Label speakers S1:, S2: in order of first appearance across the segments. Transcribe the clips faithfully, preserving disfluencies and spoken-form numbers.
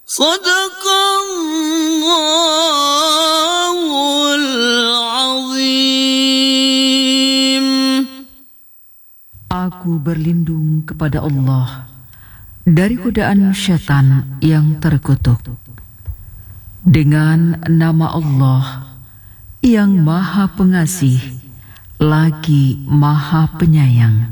S1: Sadaqallahul azim.
S2: Aku berlindung kepada Allah dari godaan syaitan yang terkutuk. Dengan nama Allah yang Maha Pengasih lagi Maha Penyayang.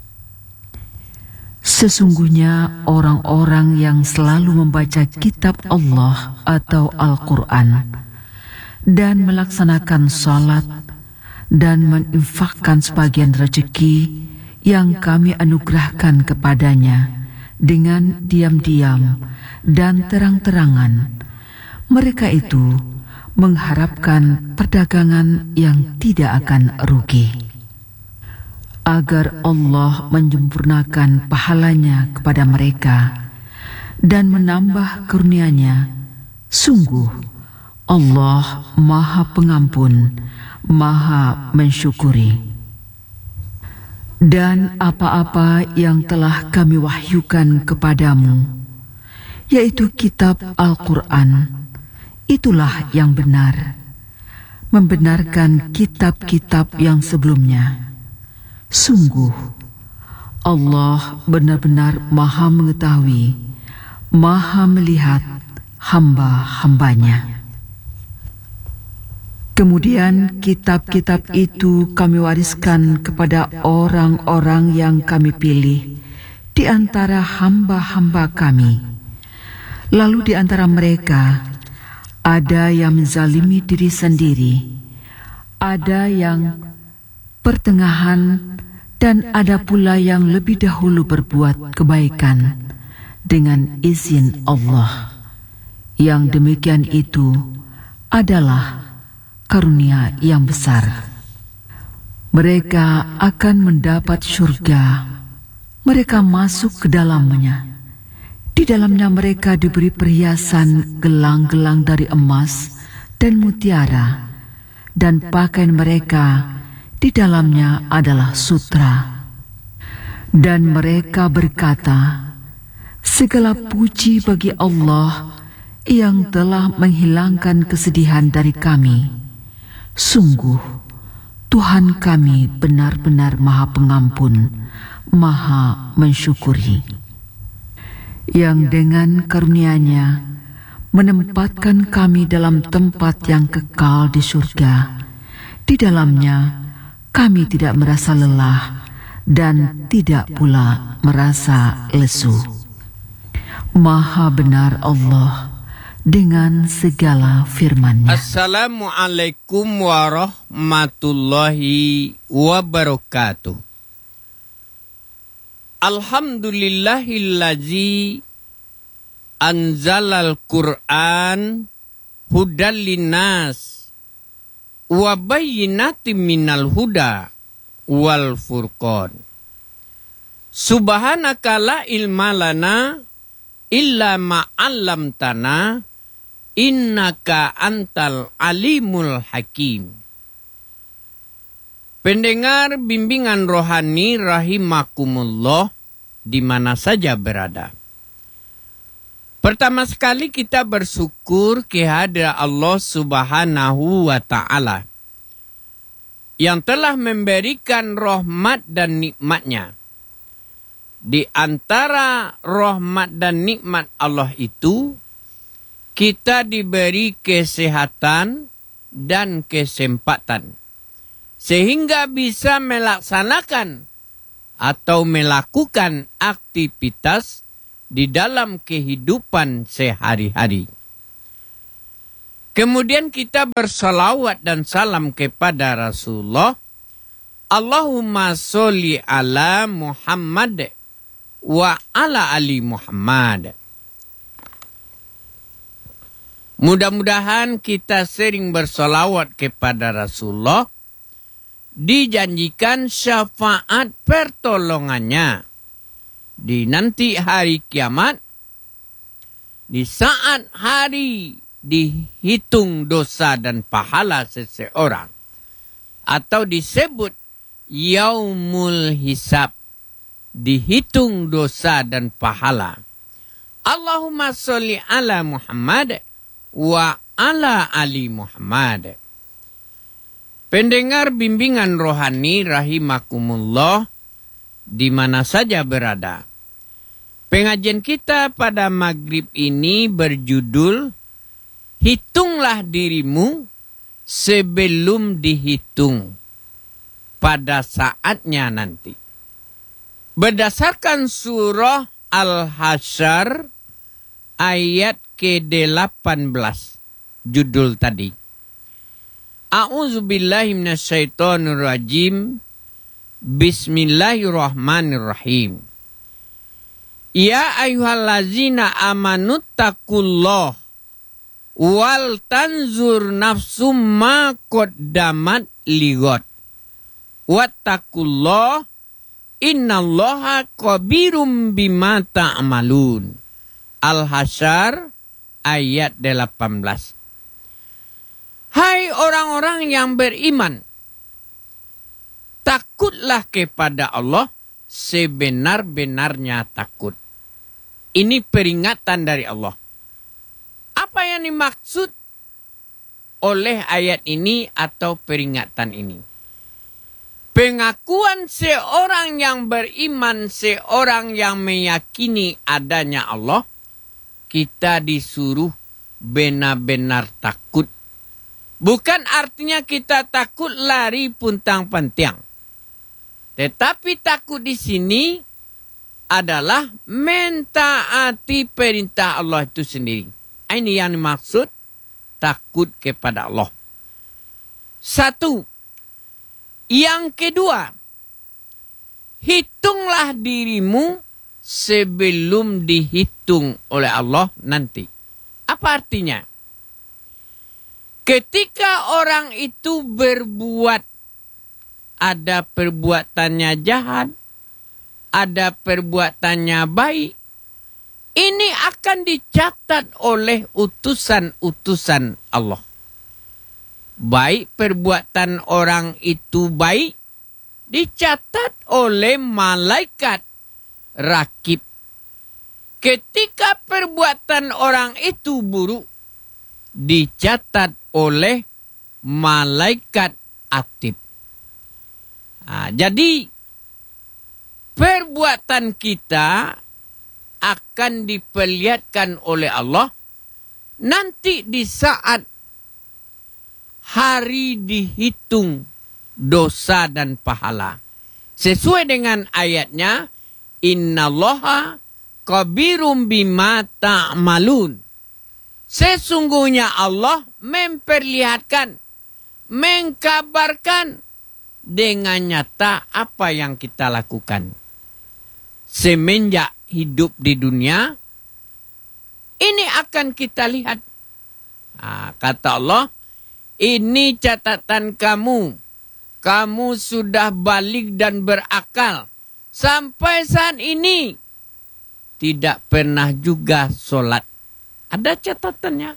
S2: Sesungguhnya orang-orang yang selalu membaca kitab Allah atau Al-Quran dan melaksanakan salat dan menginfakkan sebagian rezeki yang kami anugerahkan kepadanya dengan diam-diam dan terang-terangan, mereka itu mengharapkan perdagangan yang tidak akan rugi. Agar Allah menyempurnakan pahalanya kepada mereka dan menambah karunia-Nya, sungguh Allah Maha Pengampun, Maha Mensyukuri. Dan apa-apa yang telah kami wahyukan kepadamu, yaitu kitab Al-Quran, itulah yang benar, membenarkan kitab-kitab yang sebelumnya. Sungguh, Allah benar-benar Maha mengetahui, Maha melihat hamba-hambanya. Kemudian kitab-kitab itu kami wariskan kepada orang-orang yang kami pilih di antara hamba-hamba kami. Lalu di antara mereka ada yang menzalimi diri sendiri, ada yang pertengahan, dan ada pula yang lebih dahulu berbuat kebaikan dengan izin Allah. Yang demikian itu adalah karunia yang besar. Mereka akan mendapat surga. Mereka masuk ke dalamnya. Di dalamnya mereka diberi perhiasan gelang-gelang dari emas dan mutiara, dan pakaian mereka di dalamnya adalah sutra. Dan mereka berkata, segala puji bagi Allah yang telah menghilangkan kesedihan dari kami. Sungguh, Tuhan kami benar-benar Maha Pengampun, Maha Mensyukuri. Yang dengan karunia-Nya menempatkan kami dalam tempat yang kekal di surga. Di dalamnya kami tidak merasa lelah dan tidak pula merasa lesu. Maha benar Allah dengan segala firman-Nya.
S3: Assalamualaikum warahmatullahi wabarakatuh. Alhamdulillahillazi anzalal Qur'an hudal linnas wa bayyinatin minal huda wal furqan. Subhanaka la ilma lana illa ma 'allamtana innaka antal alimul hakim. Pendengar bimbingan rohani rahimakumullah di mana saja berada. Pertama sekali kita bersyukur kehadirat Allah Subhanahu wa Ta'ala yang telah memberikan rahmat dan nikmat-Nya. Di antara rahmat dan nikmat Allah itu, kita diberi kesehatan dan kesempatan, sehingga bisa melaksanakan atau melakukan aktivitas di dalam kehidupan sehari-hari. Kemudian kita bersalawat dan salam kepada Rasulullah. Allahumma sholli ala Muhammad wa ala ali Muhammad. Mudah-mudahan kita sering bersalawat kepada Rasulullah, dijanjikan syafaat pertolongannya di nanti hari kiamat, di saat hari dihitung dosa dan pahala seseorang, atau disebut yaumul hisab, dihitung dosa dan pahala. Allahumma sholli ala Muhammad wa ala ali Muhammad. Pendengar bimbingan rohani rahimakumullah di mana saja berada. Pengajian kita pada maghrib ini berjudul Hitunglah dirimu sebelum dihitung pada saatnya nanti. Berdasarkan surah Al-Hasyr ayat ke delapan belas judul tadi. A'udzubillahi minasyaitonirrajim. Bismillahirrahmanirrahim. Ya ayyuhallazina amanuttaqullah wal tanzur nafsum ma qaddamat lighad. Wattaqullah innallaha khabirum bima ta'malun. Al-Hasyr ayat delapan belas. Hai orang-orang yang beriman, takutlah kepada Allah sebenar-benarnya takut. Ini peringatan dari Allah. Apa yang dimaksud oleh ayat ini atau peringatan ini? Pengakuan seorang yang beriman, seorang yang meyakini adanya Allah, kita disuruh benar-benar takut. Bukan artinya kita takut lari puntang-pantiang. Tetapi takut di sini adalah mentaati perintah Allah itu sendiri. Ini yang dimaksud takut kepada Allah. Satu. Yang kedua, hitunglah dirimu sebelum dihitung oleh Allah nanti. Apa artinya? Ketika orang itu berbuat, ada perbuatannya jahat, ada perbuatannya baik, ini akan dicatat oleh utusan-utusan Allah. Baik perbuatan orang itu baik, dicatat oleh malaikat rakib. Ketika perbuatan orang itu buruk, dicatat oleh malaikat atib. Nah, jadi perbuatan kita akan diperlihatkan oleh Allah nanti di saat hari dihitung dosa dan pahala. Sesuai dengan ayatnya, innallaha khabirum bima ta'malun. Sesungguhnya Allah memperlihatkan, mengkabarkan dengan nyata apa yang kita lakukan. Semenjak hidup di dunia, ini akan kita lihat. Nah, kata Allah, ini catatan kamu. Kamu sudah balik dan berakal. Sampai saat ini, tidak pernah juga sholat. Ada catatannya.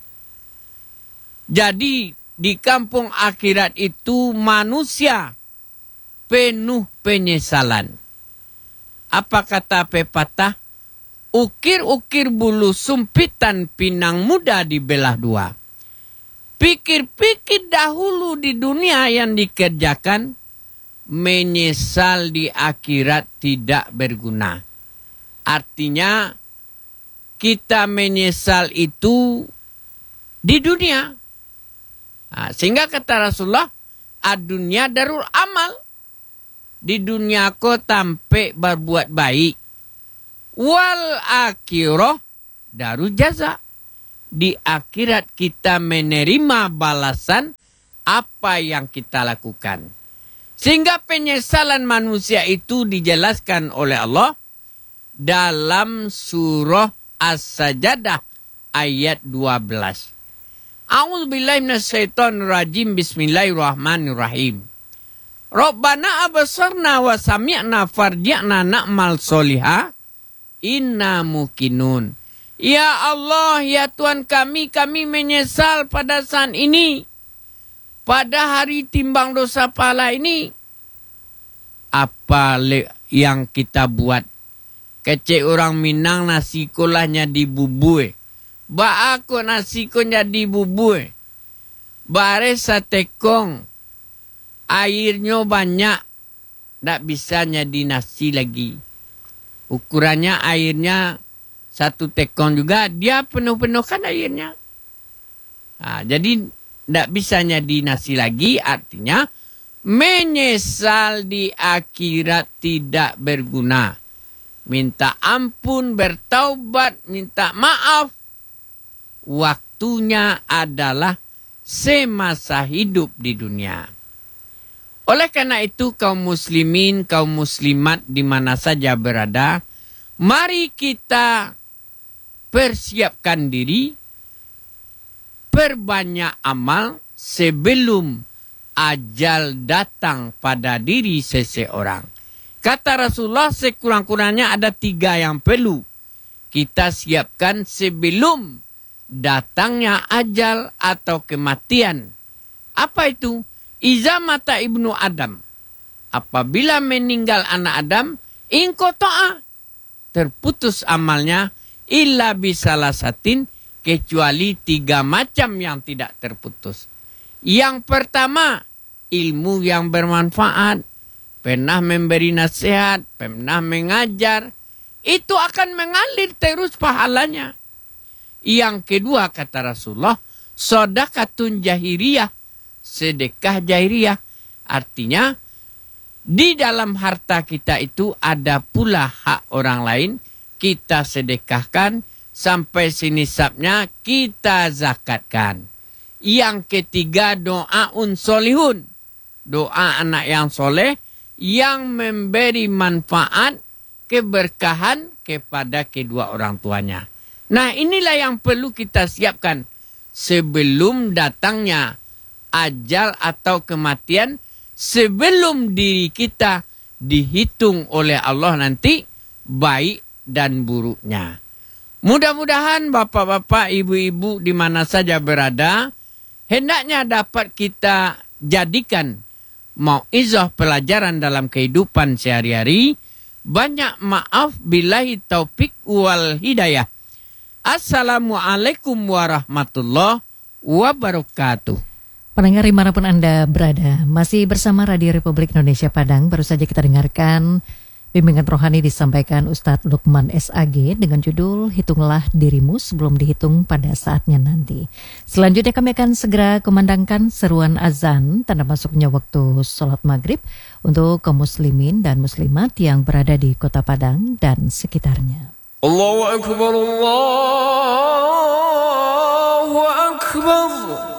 S3: Jadi di kampung akhirat itu manusia penuh penyesalan. Apa kata pepatah? Ukir-ukir bulu sumpitan pinang muda dibelah dua. Pikir-pikir dahulu di dunia yang dikerjakan, menyesal di akhirat tidak berguna. Artinya, kita menyesal itu di dunia. Nah, sehingga kata Rasulullah, ad-dunya darul amal. Di dunia kau tampe berbuat baik. Wal akhirah darul jaza. Di akhirat kita menerima balasan apa yang kita lakukan. Sehingga penyesalan manusia itu dijelaskan oleh Allah dalam surah As-Sajdah ayat dua belas. A'udzubillahi minasyaitonirrajim. Bismillahirrahmanirrahim. Rabbana abasarna wa sami'na farji'na na'mal solihah inna muqinun. Ya Allah, ya Tuhan kami, kami menyesal pada saat ini. Pada hari timbang dosa pahala ini. Apa yang kita buat? Kecek orang Minang nasi kolahnya dibubui. Ba aku nasi ko jadi bubui. Bare satekong. Airnya banyak. Tak bisa jadi nasi lagi. Ukurannya airnya satu tekong juga. Dia penuh-penuhkan airnya. Nah, jadi tak bisa jadi nasi lagi. Artinya menyesal di akhirat tidak berguna. Minta ampun, bertaubat, minta maaf. Waktunya adalah semasa hidup di dunia. Oleh karena itu kaum muslimin, kaum muslimat di mana saja berada, mari kita persiapkan diri, perbanyak amal sebelum ajal datang pada diri seseorang. Kata Rasulullah, sekurang-kurangnya ada tiga yang perlu kita siapkan sebelum datangnya ajal atau kematian. Apa itu? Iza mata ibnu Adam. Apabila meninggal anak Adam, inqota'a, terputus amalnya, illa bisalasatin, kecuali tiga macam yang tidak terputus. Yang pertama, ilmu yang bermanfaat, pernah memberi nasihat, pernah mengajar, itu akan mengalir terus pahalanya. Yang kedua kata Rasulullah, sodakatun jahiriyah, sedekah jahiriyah. Artinya, di dalam harta kita itu ada pula hak orang lain, kita sedekahkan, sampai sinisabnya kita zakatkan. Yang ketiga, doaun solihun, doa anak yang soleh, yang memberi manfaat, keberkahan kepada kedua orang tuanya. Nah, inilah yang perlu kita siapkan sebelum datangnya ajal atau kematian, sebelum diri kita dihitung oleh Allah nanti baik dan buruknya. Mudah-mudahan bapak-bapak, ibu-ibu di mana saja berada, hendaknya dapat kita jadikan mau'izah pelajaran dalam kehidupan sehari-hari. Banyak maaf, billahi taufik wal hidayah. Assalamualaikum warahmatullahi wabarakatuh.
S4: Pendengar dimanapun Anda berada, masih bersama Radio Republik Indonesia Padang. Baru saja kita dengarkan bimbingan rohani disampaikan Ustadz Lukman S A G dengan judul Hitunglah Dirimu Sebelum Dihitung Pada Saatnya Nanti. Selanjutnya kami akan segera kumandangkan seruan azan tanda masuknya waktu sholat maghrib untuk kaum muslimin dan muslimat yang berada di Kota Padang dan sekitarnya.
S3: Allahu Akbar, Allahu Akbar.